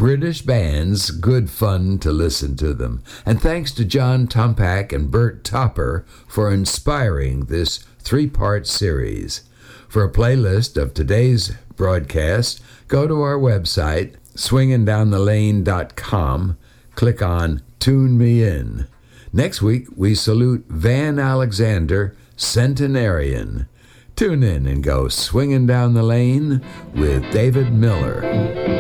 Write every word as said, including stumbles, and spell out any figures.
British bands, good fun to listen to them. And thanks to John Tompak and Bert Topper for inspiring this three-part series. For a playlist of today's broadcast, go to our website, swingin down the lane dot com. Click on Tune Me In. Next week, we salute Van Alexander, centenarian. Tune in and go swinging down the lane with David Miller.